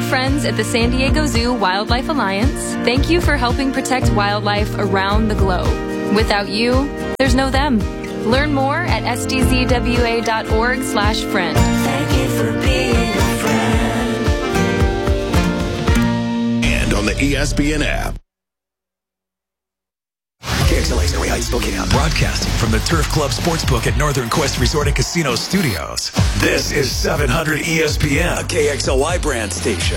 friends at the San Diego Zoo Wildlife Alliance, thank you for helping protect wildlife around the globe. Without you, there's no them. Learn more at sdzwa.org/friend. Thank you for being a friend. And on the ESPN app. KXLA's Norway Heights, Spokane. Broadcasting from the Turf Club Sportsbook at Northern Quest Resort and Casino Studios. This is 700 ESPN, a KXLY brand station.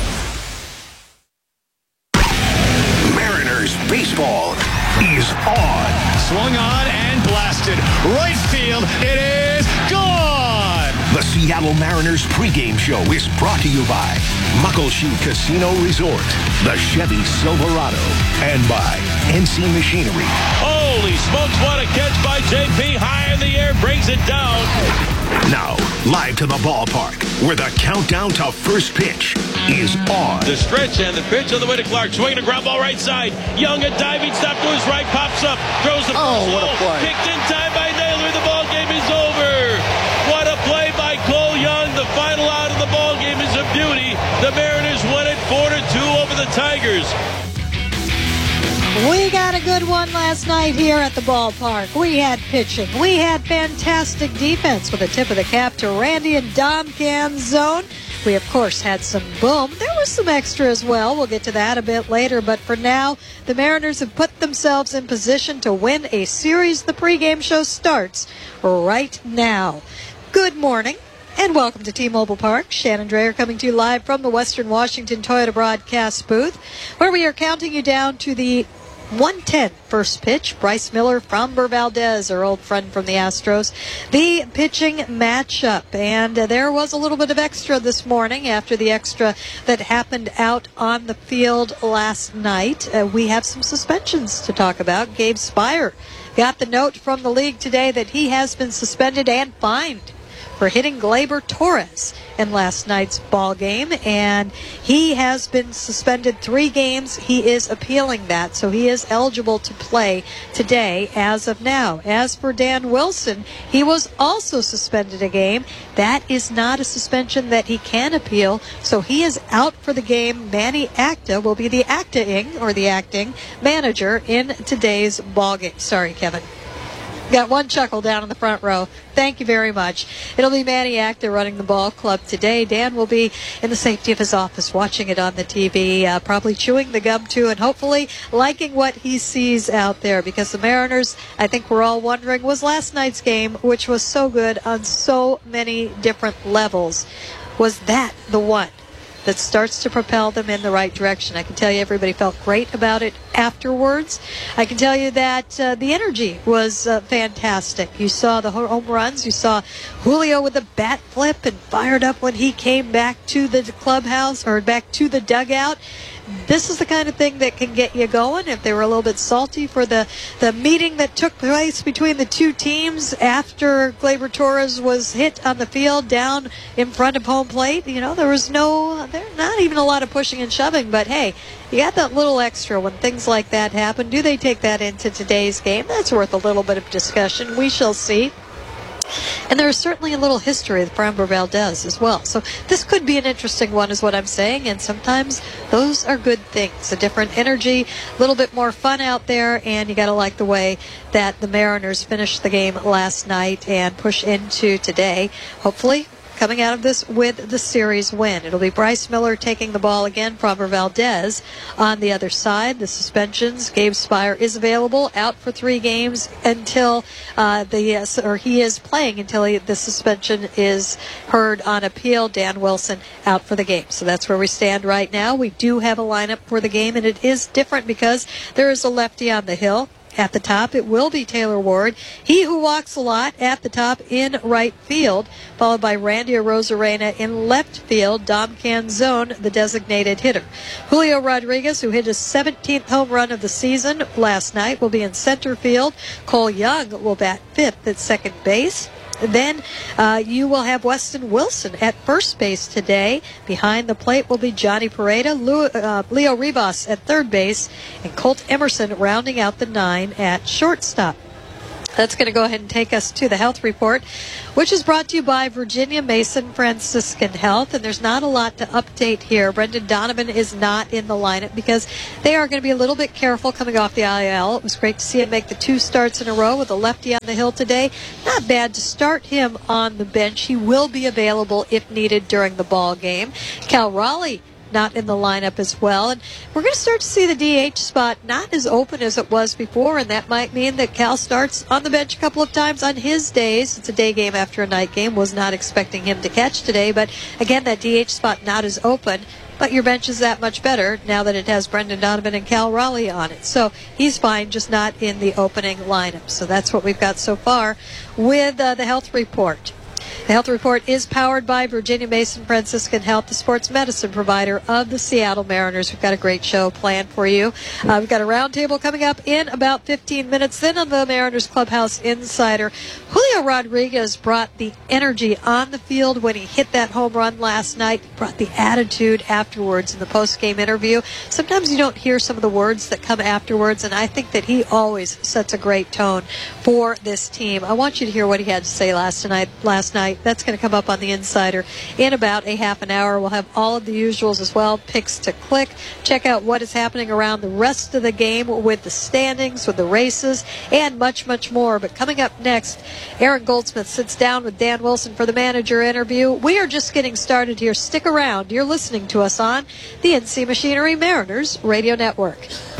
Mariners baseball is on. Swung on and blasted. Right field. It is gone. The Seattle Mariners pregame show is brought to you by Muckleshoot Casino Resort, the Chevy Silverado, and by NC Machinery. Holy smokes, what a catch by JP. High in the air, brings it down. Now, live to the ballpark, where the countdown to first pitch is on. The stretch and the pitch on the way to Clark. Swinging a ground ball right side. Young, a diving stop to his right, pops up, throws the first what a play. Kicked in time by Naylor. The ball game is over. What a play by Cole Young. The final out of the ball game is a beauty. The Mariners win it 4-2 over the Tigers. We got a good one last night here at the ballpark. We had pitching. We had fantastic defense with a tip of the cap to Randy and Dom Canzone. We, of course, had some boom. There was some extra as well. We'll get to that a bit later. But for now, the Mariners have put themselves in position to win a series. The pregame show starts right now. Good morning. And welcome to T-Mobile Park. Shannon Dreyer coming to you live from the Western Washington Toyota broadcast booth, where we are counting you down to the 1:10 first pitch. Bryce Miller, Framber Valdez, our old friend from the Astros. The pitching matchup. And there was a little bit of extra this morning after the extra that happened out on the field last night. We have some suspensions to talk about. Gabe Speier got the note from the league today that he has been suspended and fined for hitting Gleyber Torres in last night's ball game, and he has been suspended 3 games. He is appealing that, so he is eligible to play today as of now. As for Dan Wilson, he was also suspended a game. That is not a suspension that he can appeal, so he is out for the game. Manny Acta will be the acting manager in today's ball game. Sorry, Kevin. Got one chuckle down in the front row. Thank you very much. It'll be Manny Acta running the ball club today. Dan will be in the safety of his office watching it on the TV, probably chewing the gum too, and hopefully liking what he sees out there, because the Mariners, I think we're all wondering, was last night's game, which was so good on so many different levels, was that the one that starts to propel them in the right direction? I can tell you everybody felt great about it afterwards. I can tell you that the energy was fantastic. You saw the home runs. You saw Julio with the bat flip and fired up when he came back to the clubhouse or back to the dugout. This is the kind of thing that can get you going. If they were a little bit salty for the meeting that took place between the two teams after Gleyber Torres was hit on the field down in front of home plate, there was not even a lot of pushing and shoving, but hey, you got that little extra when things like that happen. Do they take that into today's game? That's worth a little bit of discussion. We shall see. And there is certainly a little history with Framber Valdez as well. So this could be an interesting one is what I'm saying. And sometimes those are good things. A different energy, a little bit more fun out there. And you got to like the way that the Mariners finished the game last night and push into today. Hopefully coming out of this with the series win. It'll be Bryce Miller taking the ball again, Framber Valdez on the other side. The suspensions, Gabe Speier is available, out for 3 games until he is playing until the suspension is heard on appeal. Dan Wilson out for the game. So that's where we stand right now. We do have a lineup for the game, and it is different because there is a lefty on the hill. At the top, it will be Taylor Ward. He who walks a lot at the top in right field, followed by Randy Arozarena in left field. Dom Canzone, the designated hitter. Julio Rodriguez, who hit his 17th home run of the season last night, will be in center field. Cole Young will bat 5th at second base. Then you will have Weston Wilson at first base today. Behind the plate will be Johnny Pareda, Leo Rivas at third base, and Colt Emerson rounding out the 9 at shortstop. That's going to go ahead and take us to the health report, which is brought to you by Virginia Mason Franciscan Health. And there's not a lot to update here. Brendan Donovan is not in the lineup because they are going to be a little bit careful coming off the IL. It was great to see him make the 2 starts in a row with a lefty on the hill today. Not bad to start him on the bench. He will be available if needed during the ball game. Cal Raleigh not in the lineup as well. And we're going to start to see the DH spot not as open as it was before, and that might mean that Cal starts on the bench a couple of times on his days. It's a day game after a night game. Was not expecting him to catch today, but again, that DH spot not as open. But your bench is that much better now that it has Brendan Donovan and Cal Raleigh on it. So he's fine, just not in the opening lineup. So that's what we've got so far with the health report. The health report is powered by Virginia Mason Franciscan Health, the sports medicine provider of the Seattle Mariners. We've got a great show planned for you. We've got a roundtable coming up in about 15 minutes. Then on the Mariners Clubhouse Insider, Julio Rodriguez brought the energy on the field when he hit that home run last night. He brought the attitude afterwards in the post-game interview. Sometimes you don't hear some of the words that come afterwards, and I think that he always sets a great tone for this team. I want you to hear what he had to say last night. That's going to come up on the Insider in about a half an hour. We'll have all of the usuals as well, picks to click. Check out what is happening around the rest of the game with the standings, with the races, and much, much more. But coming up next, Aaron Goldsmith sits down with Dan Wilson for the manager interview. We are just getting started here. Stick around. You're listening to us on the NC Machinery Mariners Radio Network.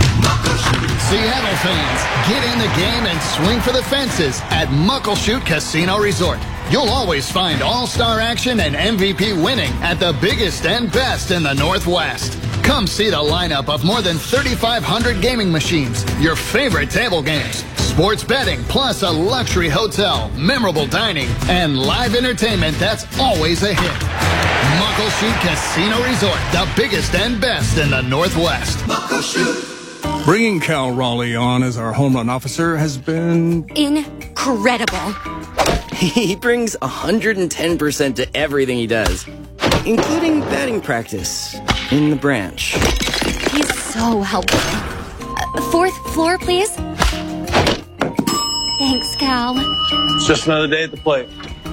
Seattle fans, get in the game and swing for the fences at Muckleshoot Casino Resort. You'll always find all-star action and MVP winning at the biggest and best in the Northwest. Come see the lineup of more than 3,500 gaming machines, your favorite table games, sports betting, plus a luxury hotel, memorable dining, and live entertainment that's always a hit. Muckleshoot Casino Resort, the biggest and best in the Northwest. Muckleshoot. Bringing Cal Raleigh on as our home run officer has been incredible. He brings 110% to everything he does, including batting practice in the branch. He's so helpful. 4th floor, please. Thanks, Cal. It's just another day at the plate.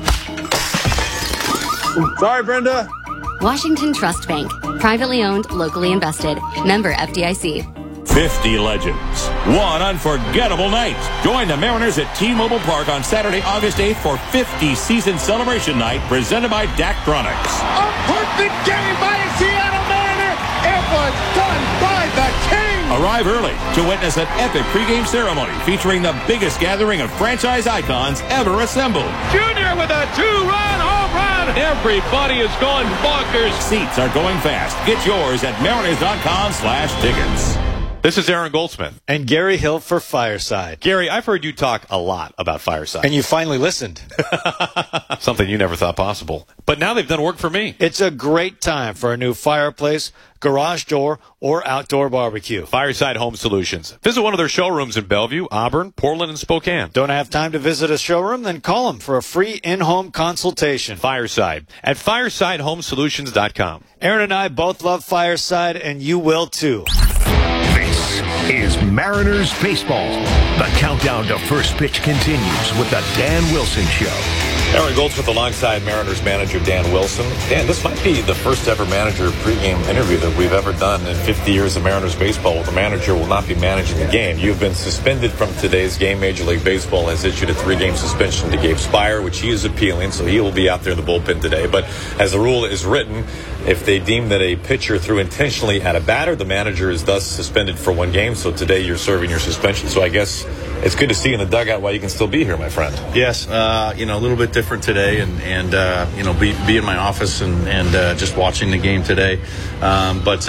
Sorry, Brenda. Washington Trust Bank. Privately owned, locally invested. Member FDIC. 50 legends. One unforgettable night. Join the Mariners at T-Mobile Park on Saturday, August 8th for 50 Season Celebration Night presented by Daktronics. A perfect game by a Seattle Mariner. It was done by the King. Arrive early to witness an epic pregame ceremony featuring the biggest gathering of franchise icons ever assembled. Junior with a 2-run home run. Everybody is going bonkers. Seats are going fast. Get yours at mariners.com/tickets. This is Aaron Goldsmith. And Gary Hill for Fireside. Gary, I've heard you talk a lot about Fireside. And you finally listened. Something you never thought possible. But now they've done work for me. It's a great time for a new fireplace, garage door, or outdoor barbecue. Fireside Home Solutions. Visit one of their showrooms in Bellevue, Auburn, Portland, and Spokane. Don't have time to visit a showroom? Then call them for a free in-home consultation. Fireside at firesidehomesolutions.com. Aaron and I both love Fireside, and you will too. This is Mariners Baseball. The countdown to first pitch continues with the Dan Wilson Show. Aaron Goldsmith alongside Mariners manager Dan Wilson. Dan, this might be the first ever manager pregame interview that we've ever done in 50 years of Mariners baseball where the manager will not be managing the game. You've been suspended from today's game. Major League Baseball has issued a 3-game suspension to Gabe Speier, which he is appealing, so he will be out there in the bullpen today. But as the rule is written, if they deem that a pitcher threw intentionally at a batter, the manager is thus suspended for 1 game. So today you're serving your suspension. So I guess it's good to see you in the dugout while you can still be here, my friend. Yes, a little bit different today, and be in my office and just watching the game today. But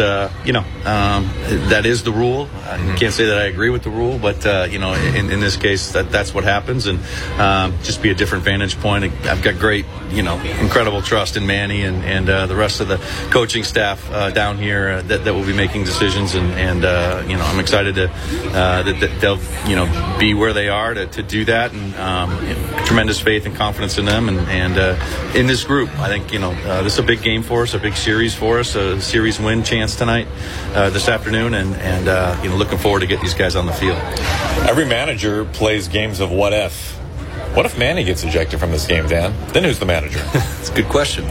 that is the rule. I can't say that I agree with the rule, but in this case, that's what happens, and just be a different vantage point. I've got great, incredible trust in Manny and the rest of the coaching staff down here that will be making decisions, and I'm excited that they'll be where they are to do that, and tremendous faith and confidence in them and in this group. I think, this is a big game for us, a big series for us, a series win chance tonight, this afternoon, and looking forward to get these guys on the field. Every manager plays games of what if. What if Manny gets ejected from this game, Dan? Then who's the manager? It's a good question.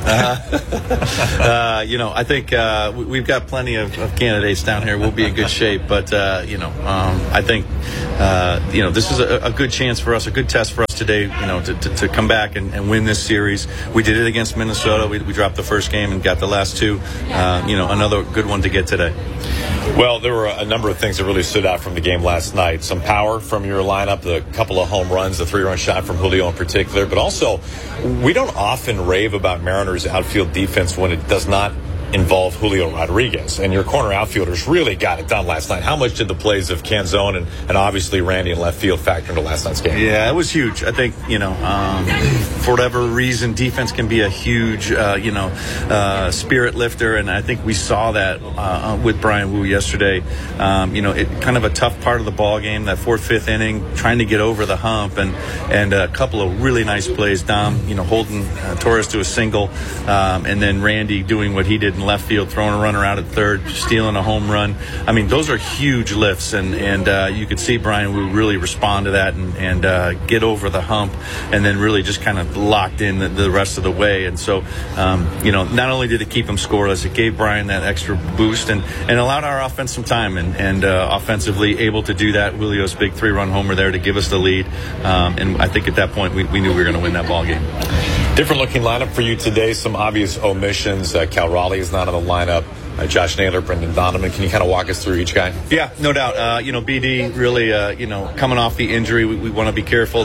I think we've got plenty of candidates down here. We'll be in good shape. But, I think, this is a good chance for us, a good test for us today, to come back and win this series. We did it against Minnesota. We dropped the first game and got the last two. Another good one to get today. Well, there were a number of things that really stood out from the game last night. Some power from your lineup, the couple of home runs, the 3-run shot from Julio in particular. But also, we don't often rave about Mariners' outfield defense when it does not involve Julio Rodriguez. And your corner outfielders really got it done last night. How much did the plays of Canzone and obviously Randy in left field factor into last night's game? Yeah, it was huge. I think, for whatever reason, defense can be a huge, spirit lifter. And I think we saw that with Brian Wu yesterday. It kind of a tough part of the ball game, that 4th, 5th inning, trying to get over the hump and a couple of really nice plays. Dom, holding Torres to a single, and then Randy doing what he did in left field, throwing a runner out at third, stealing a home run. I mean, those are huge lifts, and you could see Brian Wu really respond to that and get over the hump, and then really just kind of locked in the rest of the way. And so, not only did it keep him scoreless, it gave Brian that extra boost and allowed our offense some time, and offensively able to do that. Julio's big 3-run homer there to give us the lead, and I think at that point we knew we were going to win that ball game. Different looking lineup for you today. Some obvious omissions. Cal Raleigh is not in the lineup. Josh Naylor, Brendan Donovan. Can you kind of walk us through each guy? Yeah, no doubt. BD really, coming off the injury, we want to be careful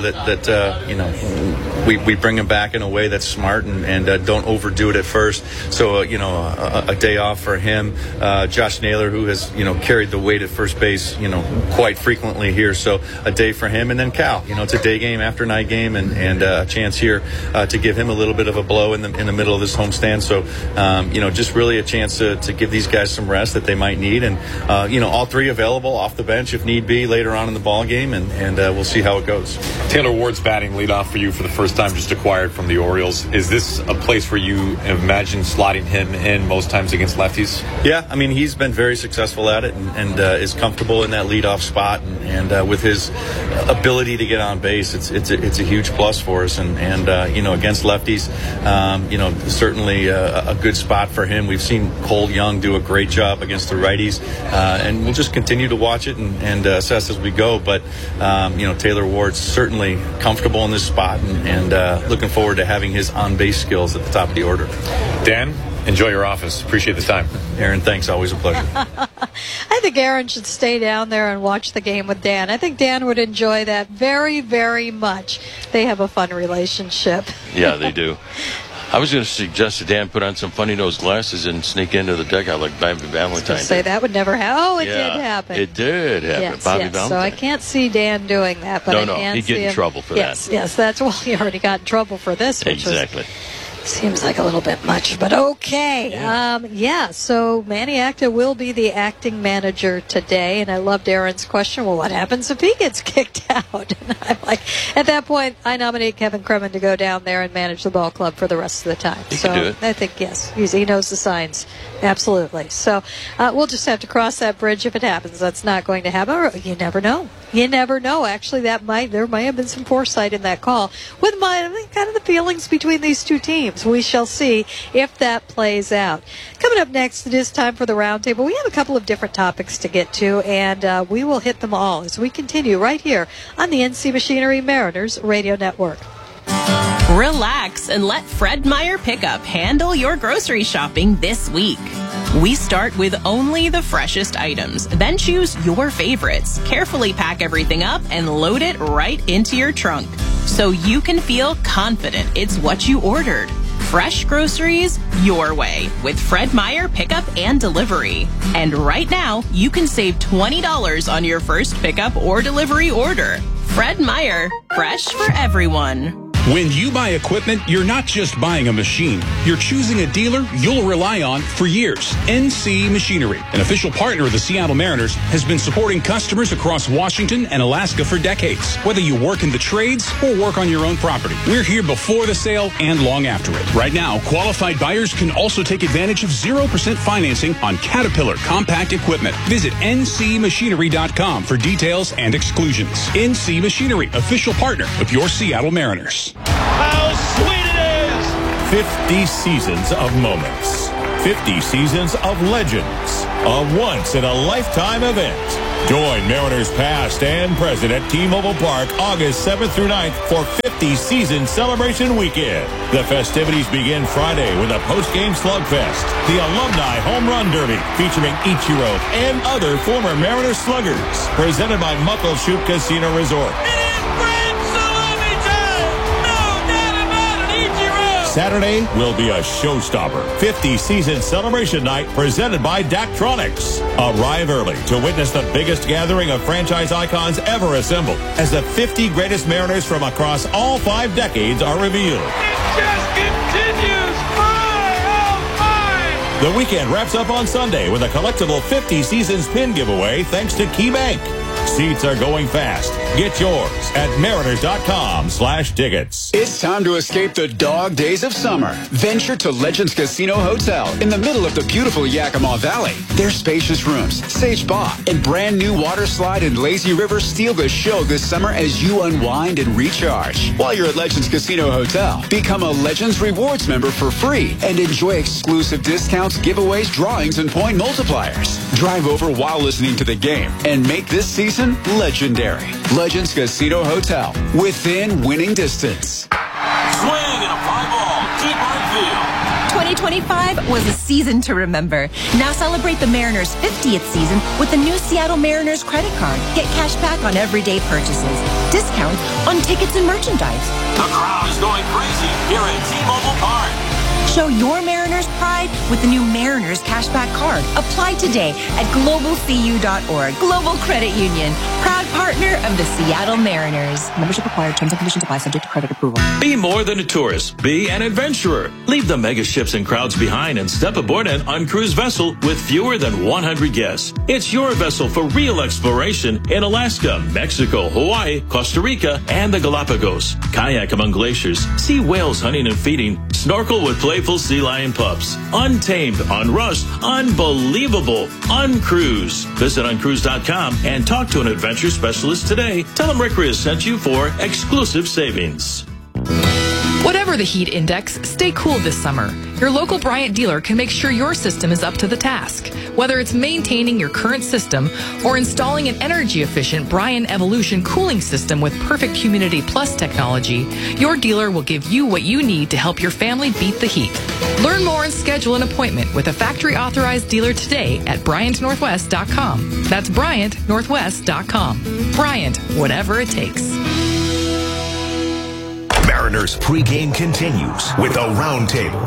that we bring him back in a way that's smart and don't overdo it at first. So, a day off for him. Josh Naylor, who has, carried the weight at first base, quite frequently here. So a day for him. And then Cal, it's a day game after night game and a chance here to give him a little bit of a blow in the middle of this homestand. So, just really a chance to give these guys some rest that they might need, and all three available off the bench if need be later on in the ball game, and we'll see how it goes. Taylor Ward's batting leadoff for you for the first time, just acquired from the Orioles. Is this a place where you imagine slotting him in most times against lefties? Yeah, I mean, he's been very successful at it and is comfortable in that leadoff spot, and with his ability to get on base, it's a huge plus for us, and against lefties, certainly a good spot for him. We've seen Cole Young do a great job against the righties, and we'll just continue to watch it and assess as we go. But Taylor Ward's certainly comfortable in this spot, and looking forward to having his on-base skills at the top of the order. Dan, enjoy your office. Appreciate the time. Aaron, thanks. Always a pleasure. I think Aaron should stay down there and watch the game with Dan. I think Dan would enjoy that very, very much. They have a fun relationship. Yeah, they do. I was going to suggest that Dan put on some funny-nosed glasses and sneak into the dugout like Bobby Valentine say did. That would never happen. Oh, it did happen. It did happen. Yes, Bobby yes. Valentine. So I can't see Dan doing that. But No, he'd get in trouble for that. Yes, that's well, he already got in trouble for this. Which exactly. Seems like a little bit much, but okay. So Manny Acta will be the acting manager today, and I loved Aaron's question, well, what happens if he gets kicked out? And I'm like, at that point, I nominate Kevin Kremen to go down there and manage the ball club for the rest of the time. He can do it. I think, yes, he knows the signs. Absolutely. So we'll just have to cross that bridge if it happens. That's not going to happen. Or you never know. You never know. Actually, there might have been some foresight in that call with kind of the feelings between these two teams. We shall see if that plays out. Coming up next, it is time for the roundtable. We have a couple of different topics to get to, and we will hit them all as we continue right here on the NC Machinery Mariners Radio Network. Relax and let Fred Meyer Pickup handle your grocery shopping this week. We start with only the freshest items, then choose your favorites. Carefully pack everything up and load it right into your trunk so you can feel confident it's what you ordered. Fresh groceries your way with Fred Meyer Pickup and Delivery. And right now, you can save $20 on your first pickup or delivery order. Fred Meyer, fresh for everyone. When you buy equipment, you're not just buying a machine. You're choosing a dealer you'll rely on for years. NC Machinery, an official partner of the Seattle Mariners, has been supporting customers across Washington and Alaska for decades. Whether you work in the trades or work on your own property, we're here before the sale and long after it. Right now, qualified buyers can also take advantage of 0% financing on Caterpillar compact equipment. Visit ncmachinery.com for details and exclusions. NC Machinery, official partner of your Seattle Mariners. How sweet it is! 50 seasons of moments. 50 seasons of legends. A once-in-a-lifetime event. Join Mariners past and present at T-Mobile Park August 7th through 9th for 50 Season Celebration Weekend. The festivities begin Friday with a post-game slugfest, the Alumni Home Run Derby featuring Ichiro and other former Mariners sluggers. Presented by Muckleshoot Casino Resort. Saturday will be a showstopper. 50 Season Celebration Night presented by Daktronics. Arrive early to witness the biggest gathering of franchise icons ever assembled as the 50 greatest Mariners from across all 5 decades are revealed. It just continues. 505! The weekend wraps up on Sunday with a collectible 50 Seasons pin giveaway thanks to KeyBank. Seats are going fast. Get yours at mariners.com/tickets. It's time to escape the dog days of summer. Venture to Legends Casino Hotel in the middle of the beautiful Yakima Valley. Their spacious rooms, sage spa, and brand new water slide and lazy river steal the show this summer as you unwind and recharge. While you're at Legends Casino Hotel, become a Legends Rewards member for free and enjoy exclusive discounts, giveaways, drawings, and point multipliers. Drive over while listening to the game and make this season legendary. Legends Casino Hotel, within winning distance. Swing and a fly ball. Deep right field. 2025 was a season to remember. Now celebrate the Mariners' 50th season with the new Seattle Mariners credit card. Get cash back on everyday purchases, discounts on tickets and merchandise. The crowd is going crazy here at T-Mobile Park. Show your Mariners pride with the new Mariners Cashback Card. Apply today at globalcu.org. Global Credit Union, proud partner of the Seattle Mariners. Membership required. Terms and conditions apply. Subject to credit approval. Be more than a tourist. Be an adventurer. Leave the mega ships and crowds behind and step aboard an uncruised vessel with fewer than 100 guests. It's your vessel for real exploration in Alaska, Mexico, Hawaii, Costa Rica, and the Galapagos. Kayak among glaciers. See whales hunting and feeding. Snorkel with playful sea lion pups. Untamed, unrushed, unbelievable, uncruise. Visit uncruise.com and talk to an adventure specialist today. Tell them Rick Riz sent you for exclusive savings. Whatever the heat index, stay cool this summer. Your local Bryant dealer can make sure your system is up to the task. Whether it's maintaining your current system or installing an energy-efficient Bryant Evolution cooling system with perfect Humidity Plus technology, your dealer will give you what you need to help your family beat the heat. Learn more and schedule an appointment with a factory-authorized dealer today at BryantNorthwest.com. That's BryantNorthwest.com. Bryant, whatever it takes. Mariners pregame continues with a roundtable.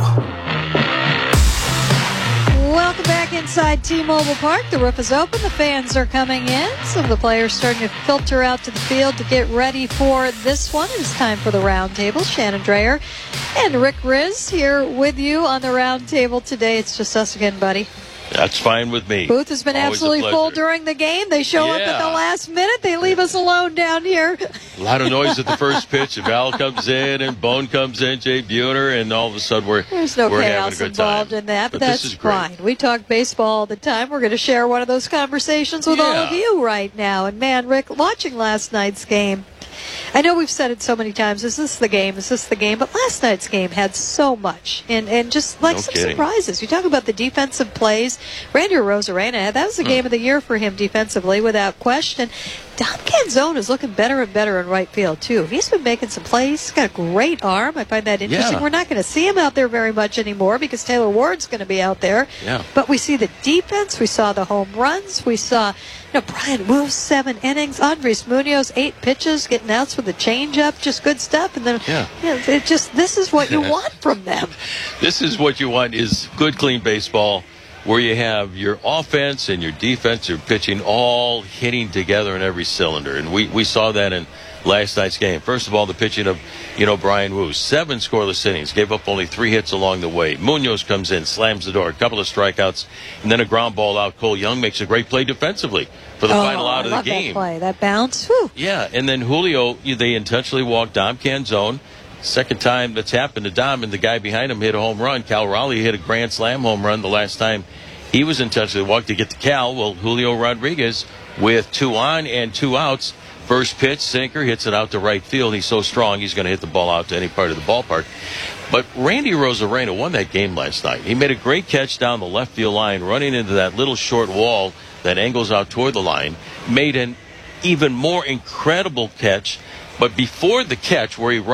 Welcome back inside T-Mobile Park. The roof is open. The fans are coming in. Some of the players starting to filter out to the field to get ready for this one. It's time for the roundtable. Shannon Dreyer and Rick Riz here with you on the roundtable today. It's just us again, buddy. That's fine with me. Booth has been Always absolutely full during the game. They show up at the last minute. They leave us alone down here. A lot of noise at the first pitch. Val comes in and Bone comes in, Jay Buhner, and all of a sudden there's no we're chaos having a good involved time. in that, but this that's is great. fine. We talk baseball all the time. We're going to share one of those conversations with all of you right now. And man, Rick, watching last night's game, I know we've said it so many times, is this the game, is this the game? But last night's game had so much, and just like some surprises. You talk about the defensive plays. Randy Arozarena, that was the game of the year for him defensively, without question. Dom Canzone is looking better and better in right field, too. He's been making some plays. He's got a great arm. I find that interesting. Yeah. We're not going to see him out there very much anymore because Taylor Ward's going to be out there. Yeah. But we see the defense. We saw the home runs. We saw Brian Wu, 7 innings. Andres Munoz, 8 pitches, getting outs with a changeup. Just good stuff. And then this is what you want from them. This is what you want is good, clean baseball where you have your offense and your defense, your pitching all hitting together in every cylinder. And we saw that in last night's game. First of all, the pitching of, Brian Wu. 7 scoreless innings, gave up only 3 hits along the way. Munoz comes in, slams the door, a couple of strikeouts, and then a ground ball out. Cole Young makes a great play defensively for the final out of the game. That play, that bounce. Whew. Yeah, and then Julio, they intentionally walked Dom Canzone. Second time that's happened to Dom, and the guy behind him hit a home run. Cal Raleigh hit a grand slam home run the last time he was intentionally walked to get to Cal. Well, Julio Rodriguez with 2 on and 2 outs. First pitch, sinker, hits it out to right field. He's so strong, he's going to hit the ball out to any part of the ballpark. But Randy Rosarena won that game last night. He made a great catch down the left field line, running into that little short wall that angles out toward the line. Made an even more incredible catch. But before the catch, where he